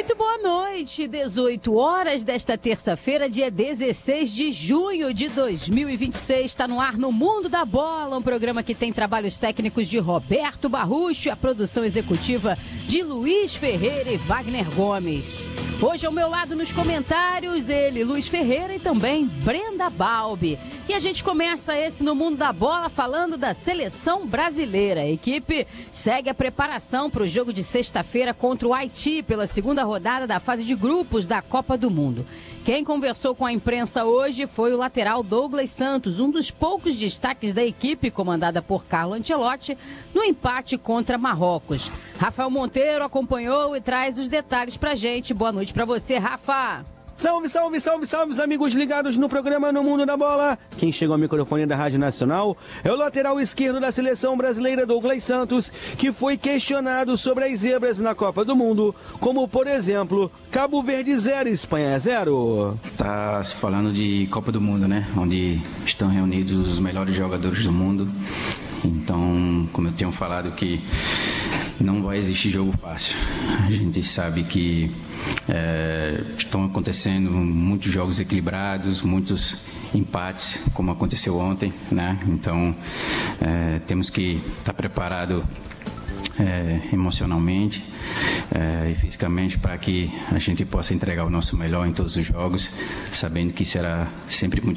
Muito boa noite, 18 horas desta terça-feira, dia 16 de junho de 2026. Está no ar no Mundo da Bola, um programa que tem trabalhos técnicos de Roberto Barrucho e a produção executiva de Luiz Ferreira e Wagner Gomes. Hoje ao meu lado nos comentários, ele, Luiz Ferreira e também Brenda Balbi. E a gente começa esse no Mundo da Bola falando da seleção brasileira. A equipe segue a preparação para o jogo de sexta-feira contra o Haiti pela segunda rodada da fase de grupos da Copa do Mundo. Quem conversou com a imprensa hoje foi o lateral Douglas Santos, um dos poucos destaques da equipe comandada por Carlo Ancelotti no empate contra Marrocos. Rafael Monteiro acompanhou e traz os detalhes pra gente. Boa noite pra você, Rafa. Salve, salve, salve, salve, os amigos ligados no programa No Mundo da Bola. Quem chegou ao microfone da Rádio Nacional é o lateral esquerdo da seleção brasileira, Douglas Santos, que foi questionado sobre as zebras na Copa do Mundo, como, por exemplo, Cabo Verde 0, Espanha 0. Tá se falando de Copa do Mundo, né? Onde estão reunidos os melhores jogadores do mundo. Então, como eu tenho falado, que não vai existir jogo fácil. A gente sabe que estão acontecendo muitos jogos equilibrados, muitos empates, como aconteceu ontem, né? Então, temos que estar preparado emocionalmente e fisicamente para que a gente possa entregar o nosso melhor em todos os jogos, sabendo que será sempre muito